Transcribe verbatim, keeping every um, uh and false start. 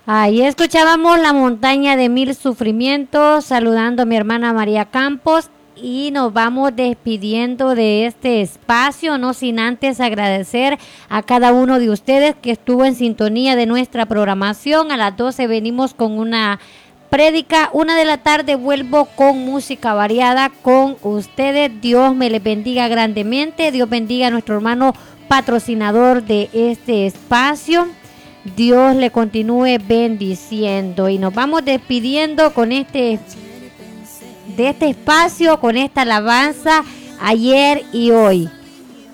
Ahí escuchábamos La montaña de mil sufrimientos, saludando a mi hermana María Campos y nos vamos despidiendo de este espacio, no sin antes agradecer a cada uno de ustedes que estuvo en sintonía de nuestra programación. A las doce venimos con una prédica, una de la tarde vuelvo con música variada con ustedes. Dios me les bendiga grandemente, Dios bendiga a nuestro hermano patrocinador de este espacio. Dios le continúe bendiciendo y nos vamos despidiendo con este de este espacio, con esta alabanza ayer y hoy.